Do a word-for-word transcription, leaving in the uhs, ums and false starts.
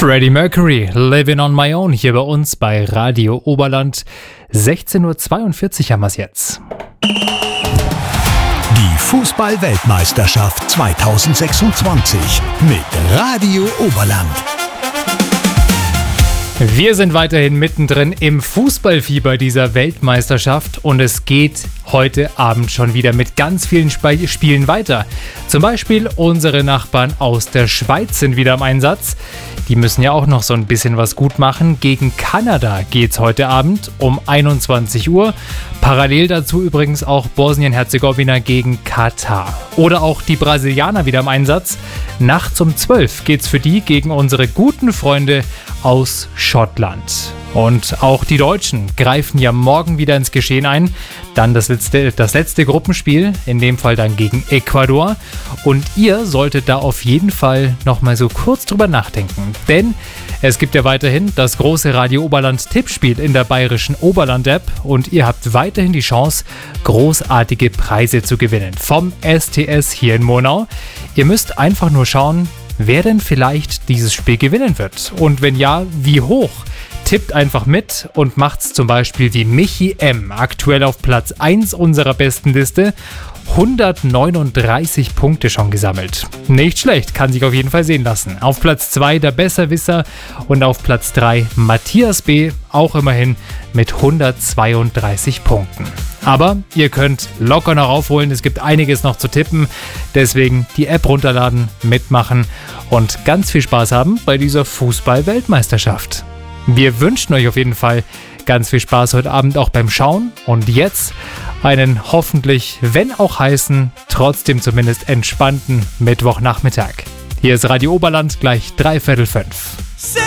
Freddie Mercury, Living on My Own, hier bei uns bei Radio Oberland. sechzehn Uhr zweiundvierzig haben wir es jetzt. Die Fußball-Weltmeisterschaft zweitausendsechsundzwanzig mit Radio Oberland. Wir sind weiterhin mittendrin im Fußballfieber dieser Weltmeisterschaft und es geht heute Abend schon wieder mit ganz vielen Sp- Spielen weiter. Zum Beispiel unsere Nachbarn aus der Schweiz sind wieder im Einsatz. Die müssen ja auch noch so ein bisschen was gut machen. Gegen Kanada geht's heute Abend um einundzwanzig Uhr. Parallel dazu übrigens auch Bosnien-Herzegowina gegen Katar. Oder auch die Brasilianer wieder im Einsatz. Nachts um zwölf geht's für die gegen unsere guten Freunde aus Schottland. Und auch die Deutschen greifen ja morgen wieder ins Geschehen ein. Dann das letzte, das letzte Gruppenspiel, in dem Fall dann gegen Ecuador. Und ihr solltet da auf jeden Fall nochmal so kurz drüber nachdenken. Denn es gibt ja weiterhin das große Radio Oberland Tippspiel in der bayerischen Oberland-App. Und ihr habt weiterhin die Chance, großartige Preise zu gewinnen. Vom S T S hier in Monau. Ihr müsst einfach nur schauen, wer denn vielleicht dieses Spiel gewinnen wird. Und wenn ja, wie hoch? Tippt einfach mit und macht's zum Beispiel wie Michi M. Aktuell auf Platz eins unserer besten Liste. hundertneununddreißig Punkte schon gesammelt. Nicht schlecht, kann sich auf jeden Fall sehen lassen. Auf Platz zwei der Besserwisser und auf Platz drei Matthias B. Auch immerhin mit hundertzweiunddreißig Punkten. Aber ihr könnt locker noch aufholen, es gibt einiges noch zu tippen. Deswegen die App runterladen, mitmachen und ganz viel Spaß haben bei dieser Fußball-Weltmeisterschaft. Wir wünschen euch auf jeden Fall ganz viel Spaß heute Abend auch beim Schauen und jetzt einen hoffentlich, wenn auch heißen, trotzdem zumindest entspannten Mittwochnachmittag. Hier ist Radio Oberland, gleich dreiviertel fünf.